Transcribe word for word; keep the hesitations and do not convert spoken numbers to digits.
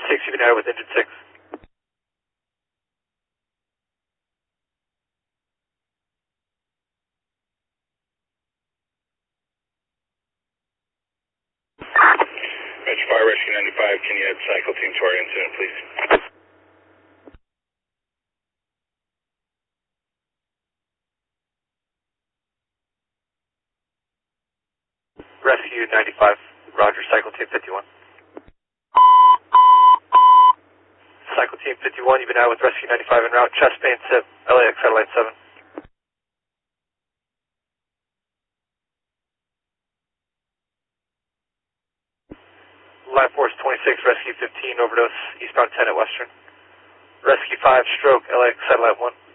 six, you've been out with engine six. Ridge Fire Rescue ninety-five, can you add cycle team to our incident, please? Rescue ninety-five, Roger, cycle team fifty-one. Cycle team fifty-one, you've been out with Rescue ninety-five en route, chest pain, S I P, L A X satellite seven. Line Force twenty-six, Rescue fifteen, overdose, eastbound ten at Western. Rescue five, stroke, L A X satellite one.